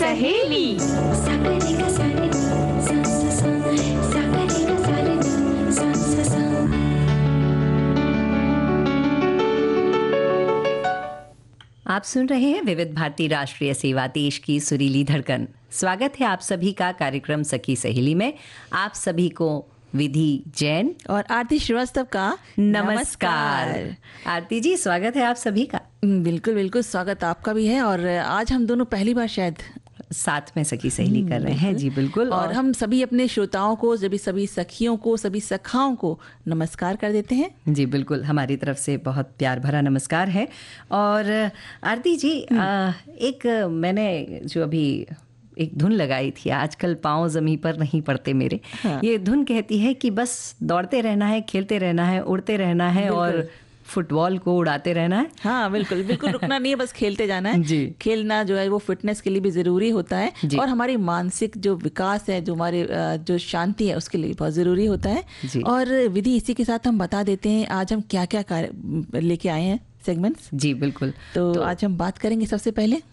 सहेली। आप सुन रहे हैं विविध भारती राष्ट्रीय सेवा, देश की सुरीली धड़कन। स्वागत है आप सभी का कार्यक्रम सखी सहेली में। आप सभी को विधि जैन और आरती श्रीवास्तव का नमस्कार। आरती जी, स्वागत है आप सभी का। बिल्कुल बिल्कुल, स्वागत आपका भी है। और आज हम दोनों पहली बार शायद साथ में सखी सहेली कर रहे हैं। जी बिल्कुल। और हम सभी अपने श्रोताओं को, सभी सखियों को, सभी सखाओं को नमस्कार कर देते हैं। जी बिल्कुल, हमारी तरफ से बहुत प्यार भरा नमस्कार है। और आरती जी, एक मैंने जो अभी एक धुन लगाई थी, आजकल पाँव जमीन पर नहीं पड़ते मेरे। हाँ। ये धुन कहती है कि बस दौड़ते रहना है, खेलते रहना है, उड़ते रहना है और फुटबॉल को उड़ाते रहना है। हाँ बिल्कुल बिल्कुल, रुकना नहीं है, बस खेलते जाना है जी। खेलना जो है वो फिटनेस के लिए भी ज़रूरी होता है और हमारी मानसिक जो विकास है, जो हमारे जो शांति है, उसके लिए बहुत ज़रूरी होता है। और विधि, इसी के साथ हम बता देते हैं आज हम क्या क्या कार्य लेके आए हैं, सेगमेंट्स। जी बिल्कुल। तो आज हम बात करेंगे सबसे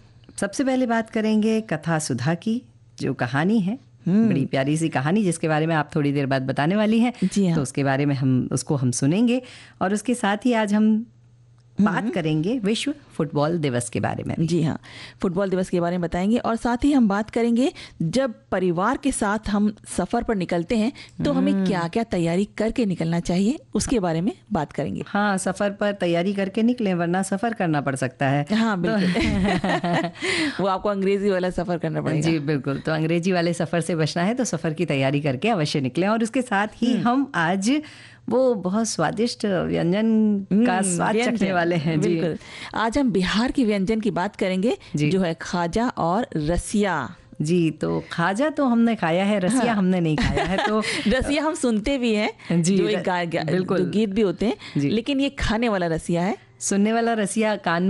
पहले बात करेंगे कथा सुधा की, जो कहानी है, बड़ी प्यारी सी कहानी जिसके बारे में आप थोड़ी देर बाद बताने वाली हैं। तो उसके बारे में हम सुनेंगे। और उसके साथ ही आज हम बात करेंगे विश्व फुटबॉल दिवस के बारे में। जी हाँ, फुटबॉल दिवस के बारे में बताएंगे। और साथ ही हम बात करेंगे जब परिवार के साथ हम सफ़र पर निकलते हैं तो हमें क्या क्या तैयारी करके निकलना चाहिए, उसके बारे में बात करेंगे। हाँ, सफ़र पर तैयारी करके निकलें, वरना सफ़र करना पड़ सकता है। हाँ बिल्कुल। वो आपको अंग्रेजी वाला सफ़र करना पड़ेगा। जी बिल्कुल। तो अंग्रेजी वाले सफ़र से बचना है तो सफ़र की तैयारी करके अवश्य निकलें। और उसके साथ ही हम आज वो बहुत स्वादिष्ट व्यंजन का स्वाद चखने वाले हैं। जी बिल्कुल। आज हम बिहार की व्यंजन की बात करेंगे, जो है खाजा और रसिया। जी, तो खाजा तो हमने खाया है, रसिया हमने नहीं खाया है। तो रसिया हम सुनते भी हैं, जो एक बिल्कुल गीत भी होते हैं, लेकिन ये खाने वाला रसिया है। सुनने वाला रसिया कान